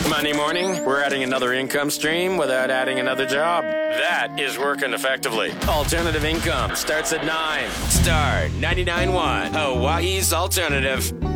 Monday morning, we're adding another income stream without adding another job. That is working effectively. Alternative income starts at 9. Star 99.1, Hawaii's alternative.